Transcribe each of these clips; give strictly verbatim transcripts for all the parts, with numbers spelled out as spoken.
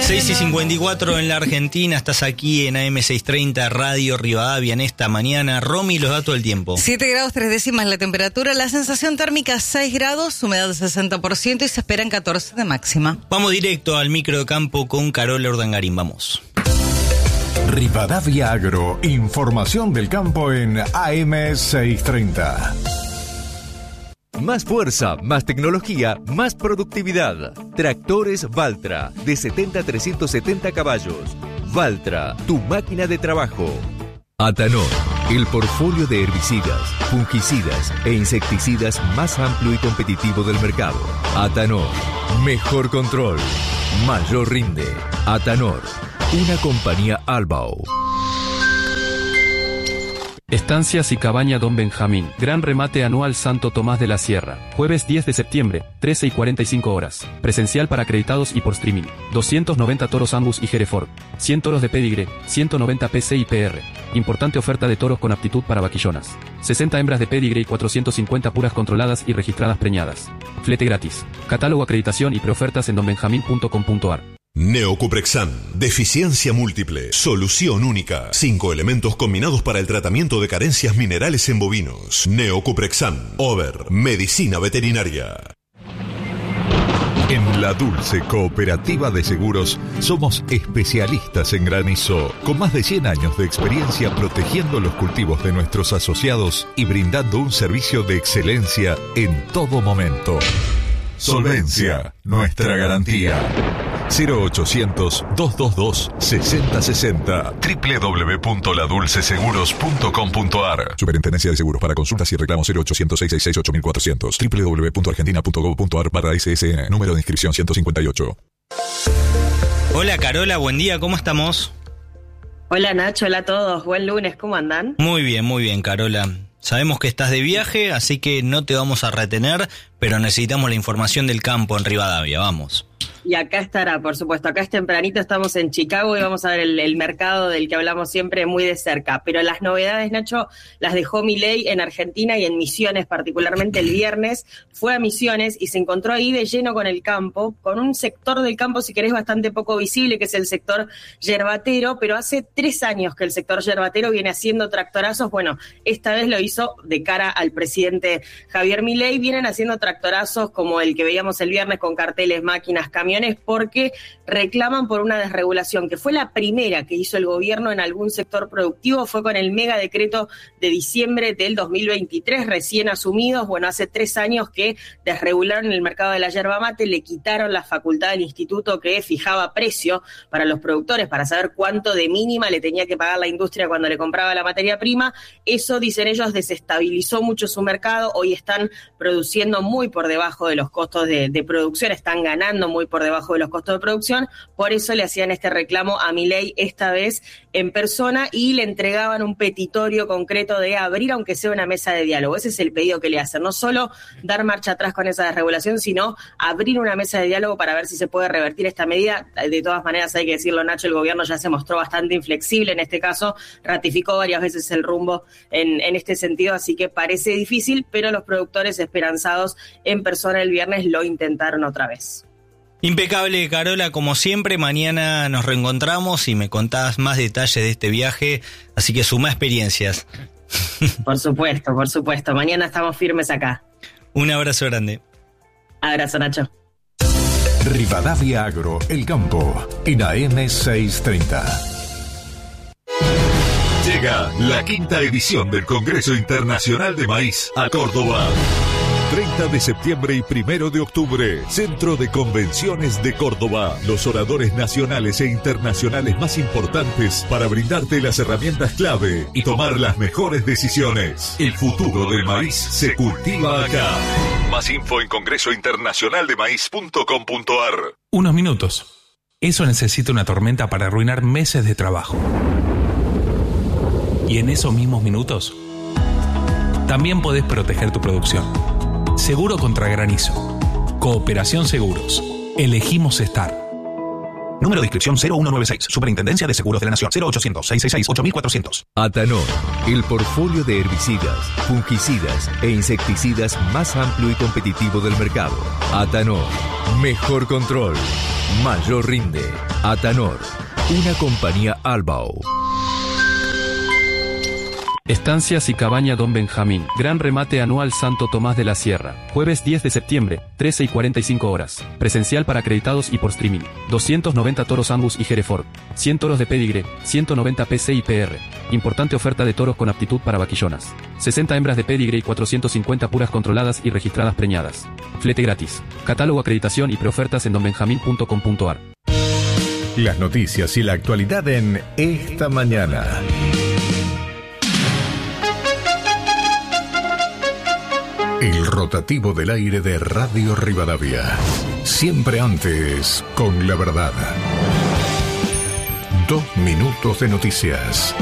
seis y cincuenta y cuatro en la Argentina, estás aquí en A M seiscientos treinta Radio Rivadavia en esta mañana. Romy, los datos del tiempo. siete grados tres décimas la temperatura, la sensación térmica seis grados, humedad sesenta por ciento y se esperan catorce de máxima. Vamos directo al micro de campo con Carola Urdangarín, vamos. Rivadavia Agro, información del campo en A M seiscientos treinta. Más fuerza, más tecnología, más productividad. Tractores Valtra, de setenta a trescientos setenta caballos. Valtra, tu máquina de trabajo. Atanor, el portfolio de herbicidas, fungicidas e insecticidas más amplio y competitivo del mercado. Atanor, mejor control, mayor rinde. Atanor, una compañía Albao. Estancias y Cabaña Don Benjamín. Gran remate anual Santo Tomás de la Sierra. Jueves diez de septiembre, trece y cuarenta y cinco horas. Presencial para acreditados y por streaming. doscientos noventa toros Angus y Hereford. cien toros de Pedigre, ciento noventa P C y P R. Importante oferta de toros con aptitud para vaquillonas. sesenta hembras de Pedigre y cuatrocientos cincuenta puras controladas y registradas preñadas. Flete gratis. Catálogo, acreditación y preofertas en don benjamín punto com punto a r. Neocuprexan, deficiencia múltiple, solución única. Cinco elementos combinados para el tratamiento de carencias minerales en bovinos. Neocuprexan, Over, medicina veterinaria. En La Dulce Cooperativa de Seguros somos especialistas en granizo, con más de cien años de experiencia protegiendo los cultivos de nuestros asociados y brindando un servicio de excelencia en todo momento. Solvencia, nuestra garantía. cero ochocientos, doscientos veintidós, sesenta sesenta. doble u doble u doble u punto la dulce seguros punto com punto a r. Superintendencia de Seguros. Para consultas y reclamos cero ochocientos, seiscientos sesenta y seis, ocho mil cuatrocientos. doble u doble u doble u punto argentina punto gov punto a r barra S S N. Número de inscripción ciento cincuenta y ocho. Hola Carola, buen día, ¿cómo estamos? Hola Nacho, hola a todos, buen lunes, ¿cómo andan? Muy bien, muy bien Carola. Sabemos que estás de viaje, así que no te vamos a retener, pero necesitamos la información del campo en Rivadavia, vamos. Y acá estará, por supuesto, acá es tempranito, estamos en Chicago y vamos a ver el, el mercado del que hablamos siempre muy de cerca. Pero las novedades, Nacho, las dejó Milei en Argentina y en Misiones, particularmente el viernes. Fue a Misiones y se encontró ahí de lleno con el campo, con un sector del campo, si querés, bastante poco visible, que es el sector yerbatero, pero hace tres años que el sector yerbatero viene haciendo tractorazos. Bueno, esta vez lo hizo de cara al presidente Javier Milei. Vienen haciendo tractorazos como el que veíamos el viernes con carteles, máquinas, camiones, porque reclaman por una desregulación que fue la primera que hizo el gobierno en algún sector productivo. Fue con el mega decreto de diciembre del dos mil veintitrés, recién asumidos. Bueno, hace tres años que desregularon el mercado de la yerba mate, le quitaron la facultad del instituto que fijaba precio para los productores, para saber cuánto de mínima le tenía que pagar la industria cuando le compraba la materia prima. Eso, dicen ellos, desestabilizó mucho su mercado. Hoy están produciendo muy por debajo de los costos de, de producción, están ganando muy por debajo de los costos de producción, por eso le hacían este reclamo a Milei, esta vez en persona, y le entregaban un petitorio concreto de abrir aunque sea una mesa de diálogo. Ese es el pedido que le hacen, no solo dar marcha atrás con esa desregulación, sino abrir una mesa de diálogo para ver si se puede revertir esta medida. De todas maneras, hay que decirlo, Nacho, el gobierno ya se mostró bastante inflexible en este caso, ratificó varias veces el rumbo en, en este sentido, así que parece difícil, pero los productores esperanzados en persona el viernes lo intentaron otra vez. Impecable, Carola, como siempre. Mañana nos reencontramos y me contás más detalles de este viaje, así que suma experiencias. Por supuesto, por supuesto. Mañana estamos firmes acá. Un abrazo grande. Abrazo, Nacho. Rivadavia Agro, el campo, en A M seiscientos treinta. Llega la quinta edición del Congreso Internacional de Maíz a Córdoba. treinta de septiembre y primero de octubre, Centro de Convenciones de Córdoba. Los oradores nacionales e internacionales más importantes para brindarte las herramientas clave y tomar las mejores decisiones. El futuro del maíz se cultiva acá. Más info en congreso internacional de maíz punto com punto a r. Unos minutos. Eso necesita una tormenta para arruinar meses de trabajo. Y en esos mismos minutos, también podés proteger tu producción. Seguro contra granizo. Cooperación Seguros. Elegimos estar. Número de inscripción cero uno nueve seis. Superintendencia de Seguros de la Nación. cero ochocientos, seiscientos sesenta y seis, ocho mil cuatrocientos. Atanor, el portfolio de herbicidas, fungicidas e insecticidas más amplio y competitivo del mercado. Atanor, mejor control, Mayor rinde. Atanor, una compañía Albao. Estancias y Cabaña Don Benjamín. Gran remate anual Santo Tomás de la Sierra. Jueves diez de septiembre, trece y cuarenta y cinco horas. Presencial para acreditados y por streaming. doscientos noventa toros Angus y Hereford. cien toros de Pedigre, ciento noventa P C y P R. Importante oferta de toros con aptitud para vaquillonas. sesenta hembras de Pedigre y cuatrocientos cincuenta puras controladas y registradas preñadas. Flete gratis. Catálogo, acreditación y preofertas en don benjamín punto com punto a r. Las noticias y la actualidad en Esta Mañana. El rotativo del aire de Radio Rivadavia. Siempre antes, con la verdad. Dos minutos de noticias.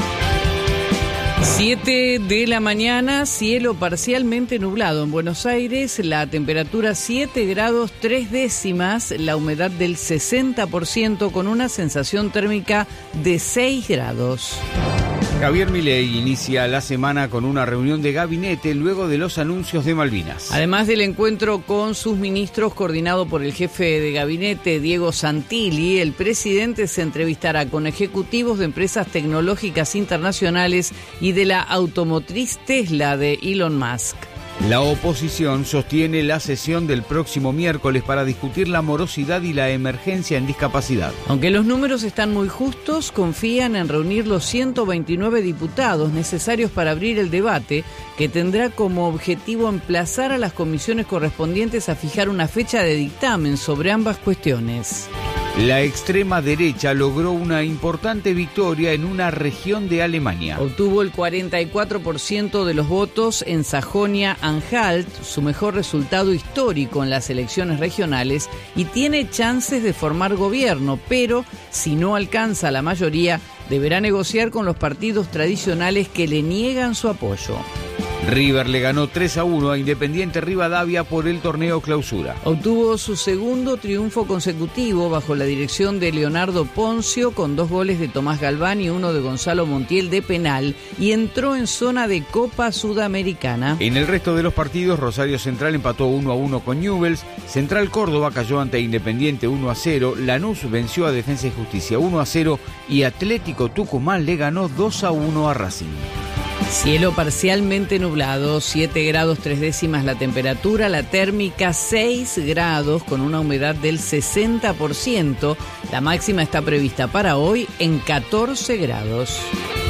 siete de la mañana, cielo parcialmente nublado en Buenos Aires, la temperatura siete grados tres décimas, la humedad del sesenta por ciento con una sensación térmica de seis grados. Javier Milei inicia la semana con una reunión de gabinete luego de los anuncios de Malvinas. Además del encuentro con sus ministros coordinado por el jefe de gabinete Diego Santilli, el presidente se entrevistará con ejecutivos de empresas tecnológicas internacionales y de la automotriz Tesla de Elon Musk. La oposición sostiene la sesión del próximo miércoles para discutir la morosidad y la emergencia en discapacidad. Aunque los números están muy justos, confían en reunir los ciento veintinueve diputados necesarios para abrir el debate, que tendrá como objetivo emplazar a las comisiones correspondientes a fijar una fecha de dictamen sobre ambas cuestiones. La extrema derecha logró una importante victoria en una región de Alemania. Obtuvo el cuarenta y cuatro por ciento de los votos en Sajonia-Anhalt, su mejor resultado histórico en las elecciones regionales, y tiene chances de formar gobierno, pero si no alcanza la mayoría, deberá negociar con los partidos tradicionales que le niegan su apoyo. River le ganó tres a uno a Independiente Rivadavia por el torneo Clausura. Obtuvo su segundo triunfo consecutivo bajo la dirección de Leonardo Poncio, con dos goles de Tomás Galván y uno de Gonzalo Montiel de penal, y entró en zona de Copa Sudamericana. En el resto de los partidos, Rosario Central empató uno a uno con Newell's, Central Córdoba cayó ante Independiente uno a cero, Lanús venció a Defensa y Justicia uno a cero y Atlético Tucumán le ganó dos a uno a Racing. Cielo parcialmente nublado, siete grados tres décimas la temperatura, la térmica seis grados con una humedad del sesenta por ciento. La máxima está prevista para hoy en catorce grados.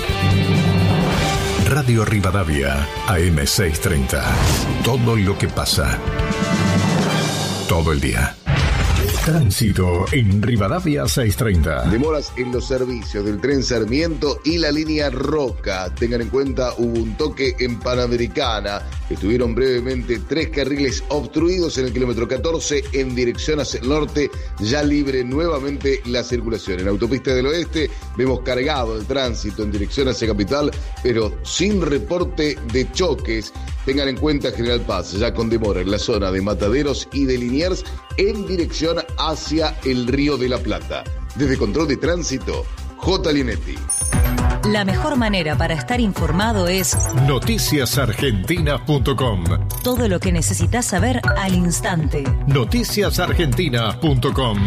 Radio Rivadavia, A M seiscientos treinta. Todo lo que pasa. Todo el día. Tránsito en Rivadavia seiscientos treinta. Demoras en los servicios del tren Sarmiento y la línea Roca. Tengan en cuenta, hubo un toque en Panamericana. Estuvieron brevemente tres carriles obstruidos en el kilómetro catorce en dirección hacia el norte. Ya libre nuevamente la circulación. En Autopista del Oeste vemos cargado el tránsito en dirección hacia Capital, pero sin reporte de choques. Tengan en cuenta General Paz, ya con demora en la zona de Mataderos y de Liniers en dirección hacia el Río de la Plata. Desde Control de Tránsito, J. Linetti. La mejor manera para estar informado es noticias argentinas punto com. Todo lo que necesitas saber al instante. noticias argentinas punto com.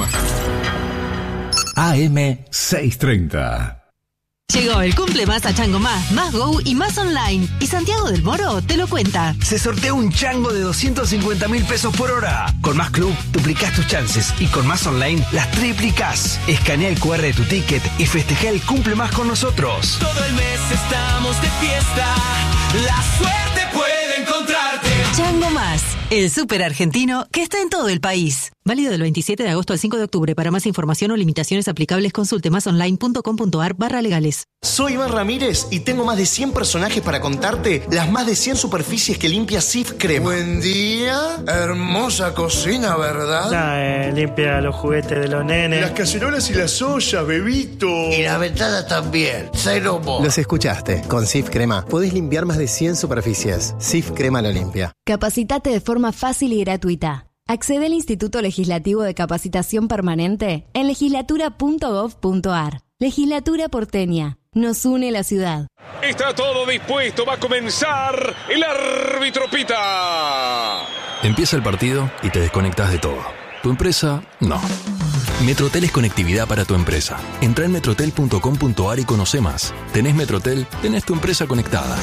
A M seiscientos treinta. Llegó el cumple más a Chango Más, Más Go y Más Online. Y Santiago del Moro te lo cuenta. Se sortea un chango de doscientos cincuenta mil pesos por hora. Con Más Club duplicás tus chances y con Más Online las triplicás. Escanea el cu erre de tu ticket y festeja el cumple más con nosotros. Todo el mes estamos de fiesta. La suerte puede encontrarte. Chango Más, el súper argentino que está en todo el país. Válido del veintisiete de agosto al cinco de octubre. Para más información o limitaciones aplicables, consulte masonline punto com punto a r barra legales. Soy Iván Ramírez y tengo más de cien personajes para contarte las más de cien superficies que limpia Sif Crema. Buen día. Hermosa cocina, ¿verdad? Ah, eh, limpia los juguetes de los nenes. Las cacerolas y las ollas, bebito. Y la ventana también. Cero mo. Los escuchaste. Con Sif Crema podés limpiar más de cien superficies. Sif Crema lo limpia. Capacitate de forma fácil y gratuita. Accede al Instituto Legislativo de Capacitación Permanente en legislatura punto gov punto a r. Legislatura porteña. Nos une la ciudad. Está todo dispuesto. Va a comenzar. El árbitro pita. Empieza el partido y te desconectas de todo. Tu empresa, no. Metrotel es conectividad para tu empresa. Entra en metrotel punto com punto a r y conoce más. Tenés Metrotel, tenés tu empresa conectada.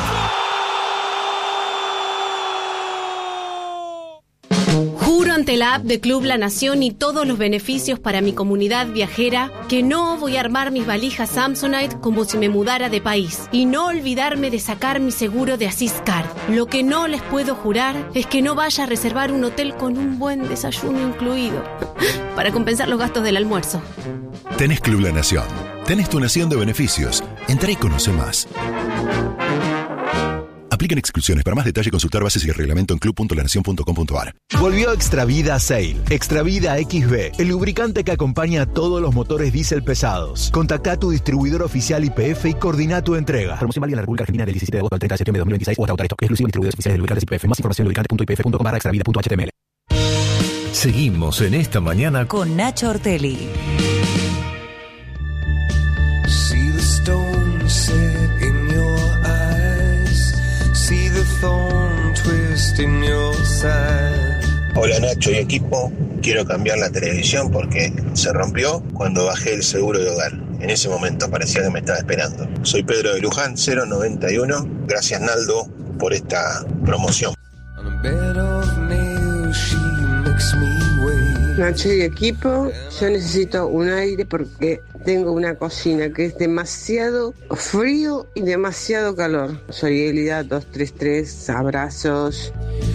Juro ante la app de Club La Nación y todos los beneficios para mi comunidad viajera que no voy a armar mis valijas Samsonite como si me mudara de país y no olvidarme de sacar mi seguro de Asís Card. Lo que no les puedo jurar es que no vaya a reservar un hotel con un buen desayuno incluido para compensar los gastos del almuerzo. Tenés Club La Nación. Tenés tu nación de beneficios. Entrá y conoce más. Aplican exclusiones. Para más detalle, consultar bases y el reglamento en club punto la nación punto com punto a r. Volvió Extravida Sail. Extravida X B, el lubricante que acompaña a todos los motores diésel pesados. Contactá a tu distribuidor oficial Y P F y coordina tu entrega. Promoción válida en la República Argentina del diecisiete de agosto al treinta de septiembre de dos mil veintiséis o hasta agotar stock. Exclusivo en distribuidores oficiales de lubricantes Y P F. Más información en lubricante punto i p f punto com barra extravida punto h t m l. Seguimos en esta mañana con Nacho Ortelli. See the stone set in your eyes. See the thorn twist in your side. Hola Nacho y equipo, quiero cambiar la televisión porque se rompió cuando bajé el seguro de hogar. En ese momento parecía que me estaba esperando. Soy Pedro de Luján, cero noventa y uno. Gracias Naldo por esta promoción. Nacho y equipo, yo necesito un aire porque tengo una cocina que es demasiado frío y demasiado calor. Soy Elida dos tres tres, abrazos.